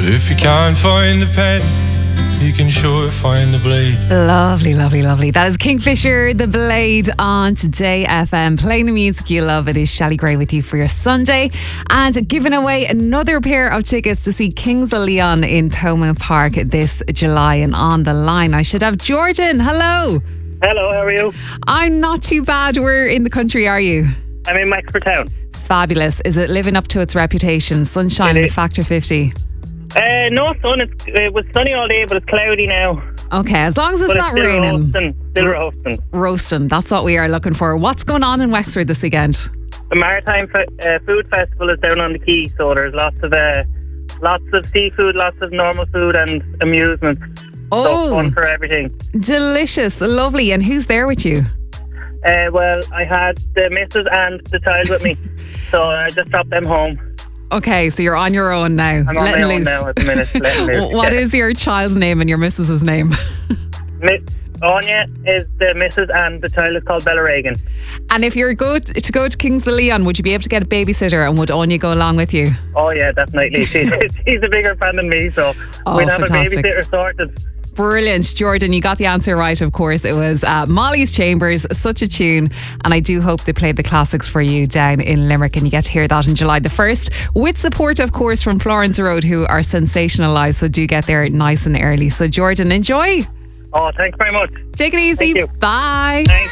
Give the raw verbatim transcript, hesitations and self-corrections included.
If you can't find the pen, you can sure find the blade. Lovely, lovely, lovely. That is Kingfisher, The Blade on Today F M. Playing the music you love. It is Shelley Gray with you for your Sunday. And giving away another pair of tickets to see Kings of Leon in Thomond Park this July. And on the line, I should have Jordan. Hello. Hello, how are you? I'm not too bad. Where in the country are you? I'm in Wexford Town. Fabulous. Is it living up to its reputation? Sunshine and factor fifty? Uh, no sun. It's, it was sunny all day, but it's cloudy now. Okay, as long as it's but not it's still raining. Roasting, still roasting. Roasting, that's what we are looking for. What's going on in Wexford this weekend? The Maritime Fe- uh, Food Festival is down on the quay, so there's lots of uh, lots of seafood, lots of normal food and amusements. Oh, so fun for everything. Delicious, lovely. And who's there with you? Uh, well, I had the missus and the child with me, so I just dropped them home. Okay, so you're on your own now. I'm on letting my own loose. now at the minute. Letting loose. What yeah. is your child's name and your missus's name? Mi- Anya is the missus and the child is called Bella Reagan. And if you're good to go to Kings of Leon, would you be able to get a babysitter and would Anya go along with you? Oh yeah, definitely. She, she's a bigger fan than me, so oh, we'd have fantastic. a babysitter sorted. Brilliant. Jordan, you got the answer right, of course. It was uh, Molly's Chambers, such a tune. And I do hope they played the classics for you down in Limerick, and you get to hear that on July the first. With support, of course, from Florence Road, who are sensational live. So do get there nice and early. So Jordan, enjoy. Oh, thanks very much. Take it easy. Thank you. Bye. Thanks.